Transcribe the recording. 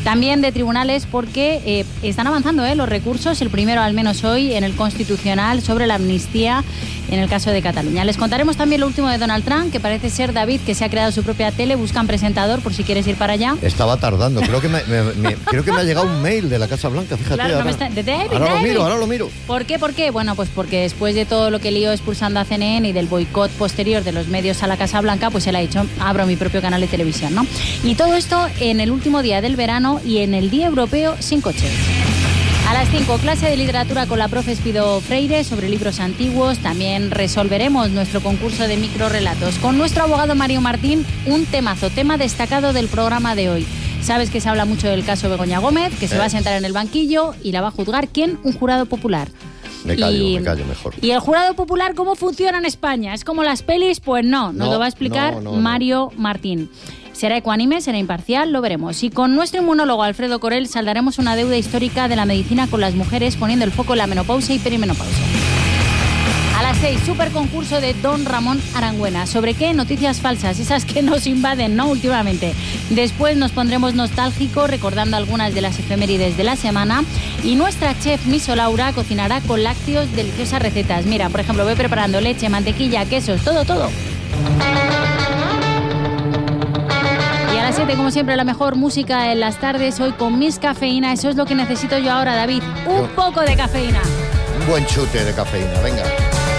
También de tribunales porque están avanzando los recursos, el primero al menos hoy en el Constitucional sobre la amnistía en el caso de Cataluña. Les contaremos también lo último de Donald Trump, que parece ser David, que se ha creado su propia tele, buscan presentador por si quieres ir para allá. Estaba tardando, creo que me ha llegado un mail de la Casa Blanca, fíjate. Claro, ahora lo miro. ¿Por qué? Bueno, pues porque después de todo lo que lío expulsando a CNN y del boicot posterior de los medios a la Casa Blanca, pues él ha dicho, abro mi propio canal de televisión, ¿no? Y todo esto en el último día del verano y en el Día Europeo sin coches. A las 5, clase de literatura con la profe Espido Freire sobre libros antiguos. También resolveremos nuestro concurso de microrelatos. Con nuestro abogado Mario Martín, un temazo, tema destacado del programa de hoy. Sabes que se habla mucho del caso Begoña Gómez, que se va a sentar en el banquillo y la va a juzgar, ¿quién? Un jurado popular. Me callo mejor. ¿Y el jurado popular cómo funciona en España? ¿Es como las pelis? Pues no, nos lo va a explicar Mario Martín. Será ecuánime, será imparcial, lo veremos. Y con nuestro inmunólogo Alfredo Corel saldaremos una deuda histórica de la medicina con las mujeres, poniendo el foco en la menopausia y perimenopausia. A las 6, super concurso de Don Ramón Arangüena. ¿Sobre qué? Noticias falsas, esas que nos invaden, ¿no? Últimamente. Después nos pondremos nostálgicos recordando algunas de las efemérides de la semana. Y nuestra chef Miso Laura cocinará con lácteos deliciosas recetas. Mira, por ejemplo, voy preparando leche, mantequilla, quesos, todo. Y a las 7, como siempre, la mejor música en las tardes, hoy con Miss Cafeína. Eso es lo que necesito yo ahora, David. Un poco de cafeína. Un buen chute de cafeína, venga.